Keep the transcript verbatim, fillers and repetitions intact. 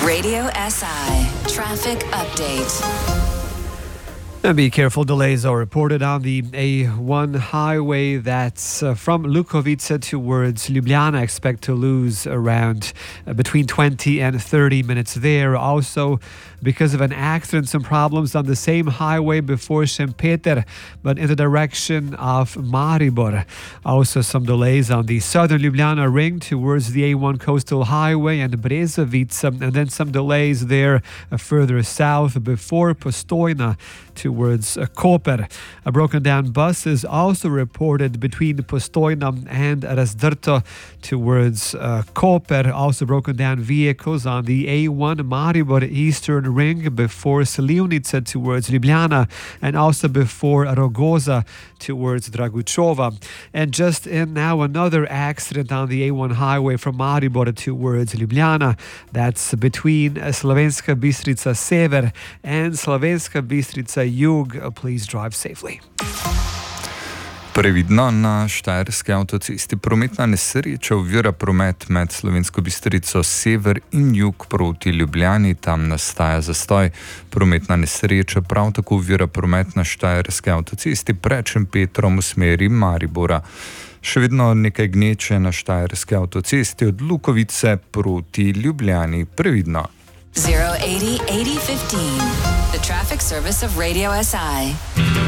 Radio S I Traffic Update. And be careful, delays are reported on the A one highway that's uh, from Lukovice towards Ljubljana. Expect to lose around uh, between twenty and thirty minutes there. Also, because of an accident, some problems on the same highway before Šempeter, but in the direction of Maribor. Also, some delays on the southern Ljubljana ring towards the A one coastal highway and Brezovica, and then some delays there uh, further south before Postojna towards uh, Koper. A broken down bus is also reported between Postojna and Razdrto towards uh, Koper. Also broken down vehicles on the A one Maribor Eastern Ring before Slivnica towards Ljubljana, and also before Rogoza towards Dragučova. And just in now another accident on the A one highway from Maribor towards Ljubljana. That's between Slovenska Bistrica Sever and Slovenska Bistrica Jug. Please drive safely. Previdno na Štajerski avtocesti. Prometna nesreča ovira promet med Slovensko Bistrico sever in jug proti Ljubljani. Tam nastaja zastoj. Prometna nesreča prav tako ovira promet na Štajerski avtocesti pred Šempetrom v smeri Maribora. Še vedno nekaj gneče na Štajerski avtocesti od Lukovice proti Ljubljani. Previdno. zero eighty eighty fifteen. The traffic service of Radio S I.